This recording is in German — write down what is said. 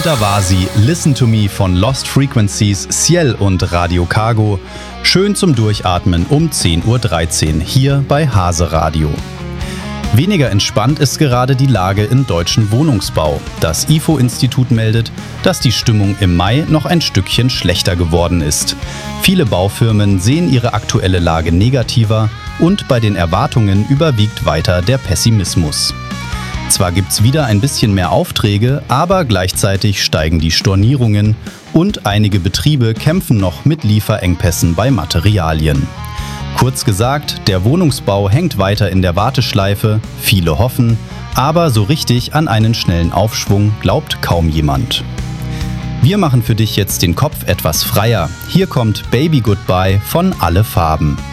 Da war sie, Listen to Me von Lost Frequencies, Ciel und Radio Cargo. Schön zum Durchatmen um 10:13 Uhr hier bei Hase Radio. Weniger entspannt ist gerade die Lage im deutschen Wohnungsbau. Das IFO-Institut meldet, dass die Stimmung im Mai noch ein Stückchen schlechter geworden ist. Viele Baufirmen sehen ihre aktuelle Lage negativer und bei den Erwartungen überwiegt weiter der Pessimismus. Zwar gibt's wieder ein bisschen mehr Aufträge, aber gleichzeitig steigen die Stornierungen und einige Betriebe kämpfen noch mit Lieferengpässen bei Materialien. Kurz gesagt, der Wohnungsbau hängt weiter in der Warteschleife, viele hoffen, aber so richtig an einen schnellen Aufschwung glaubt kaum jemand. Wir machen für dich jetzt den Kopf etwas freier. Hier kommt Baby Goodbye von Alle Farben.